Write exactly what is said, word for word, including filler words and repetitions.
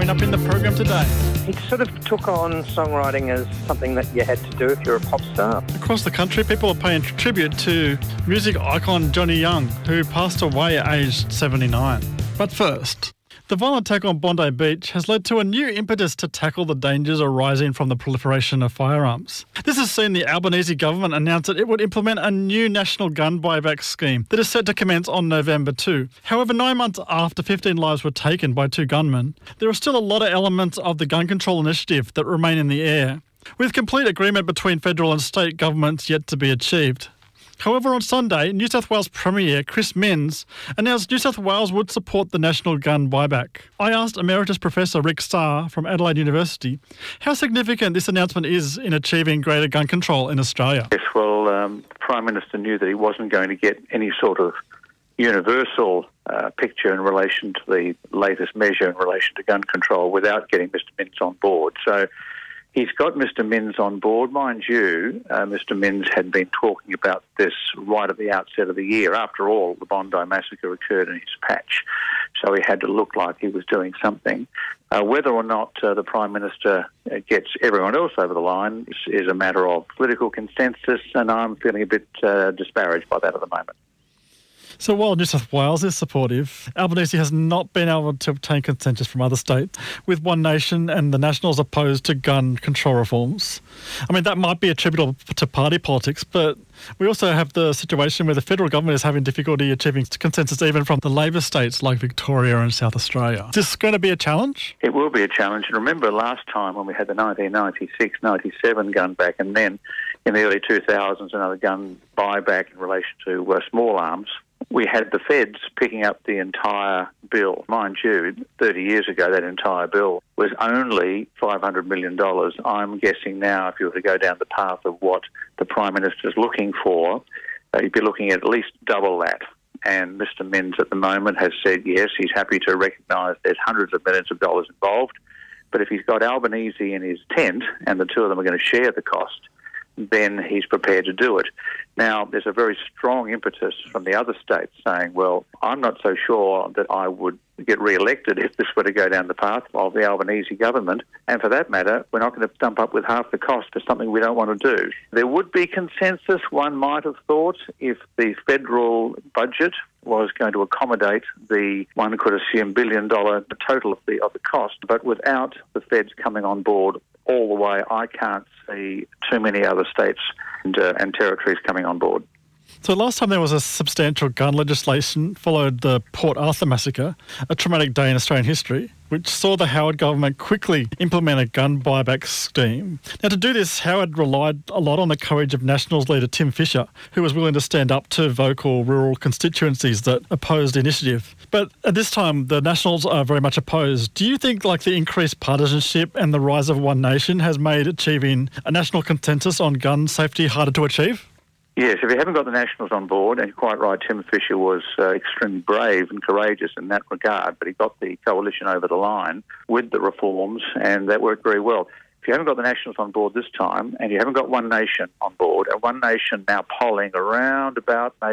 coming up in the program today. He sort of took on songwriting as something that you had to do if you're a pop star. Across the country, people are paying tribute to music icon Johnny Young, who passed away at aged seventy-nine. But first, the violent attack on Bondi Beach has led to a new impetus to tackle the dangers arising from the proliferation of firearms. This has seen the Albanese government announce that it would implement a new national gun buyback scheme that is set to commence on November second. However, nine months after fifteen lives were taken by two gunmen, there are still a lot of elements of the gun control initiative that remain in the air, with complete agreement between federal and state governments yet to be achieved. However, on Sunday, New South Wales Premier Chris Minns announced New South Wales would support the national gun buyback. I asked Emeritus Professor Rick Starr from Adelaide University how significant this announcement is in achieving greater gun control in Australia. Yes, well, um, the Prime Minister knew that he wasn't going to get any sort of universal uh, picture in relation to the latest measure in relation to gun control without getting Mister Minns on board. So he's got Mister Minns on board. Mind you, uh, Mister Minns had been talking about this right at the outset of the year. After all, the Bondi massacre occurred in his patch, so he had to look like he was doing something. Uh, whether or not uh, the Prime Minister uh, gets everyone else over the line is, is a matter of political consensus, and I'm feeling a bit uh, disparaged by that at the moment. So while New South Wales is supportive, Albanese has not been able to obtain consensus from other states, with One Nation and the Nationals opposed to gun control reforms. I mean, that might be attributable to party politics, but we also have the situation where the federal government is having difficulty achieving consensus even from the Labor states like Victoria and South Australia. Is this going to be a challenge? It will be a challenge. And remember last time when we had the nineteen ninety-six ninety-seven gun back, and then in the early two thousands another gun buyback in relation to uh, small arms, we had the feds picking up the entire bill. Mind you, thirty years ago, that entire bill was only five hundred million dollars. I'm guessing now, if you were to go down the path of what the Prime Minister is looking for, uh, you'd be looking at at least double that. And Mister Minns at the moment has said, yes, he's happy to recognise there's hundreds of millions of dollars involved, but if he's got Albanese in his tent and the two of them are going to share the cost, then he's prepared to do it. Now, there's a very strong impetus from the other states saying, well, I'm not so sure that I would get re-elected if this were to go down the path of the Albanese government. And for that matter, we're not going to dump up with half the cost for something we don't want to do. There would be consensus, one might have thought, if the federal budget was going to accommodate the, one could assume, billion dollar total of the, of the cost. But without the feds coming on board all the way, I can't see too many other states and, uh, and territories coming on board. So last time there was a substantial gun legislation followed the Port Arthur massacre, a traumatic day in Australian history, which saw the Howard government quickly implement a gun buyback scheme. Now, to do this, Howard relied a lot on the courage of Nationals leader Tim Fischer, who was willing to stand up to vocal rural constituencies that opposed the initiative. But at this time, the Nationals are very much opposed. Do you think like the increased partisanship and the rise of One Nation has made achieving a national consensus on gun safety harder to achieve? Yes, if you haven't got the Nationals on board, and you're quite right, Tim Fischer was uh, extremely brave and courageous in that regard, but he got the coalition over the line with the reforms, and that worked very well. If you haven't got the Nationals on board this time, and you haven't got One Nation on board, and One Nation now polling around about maybe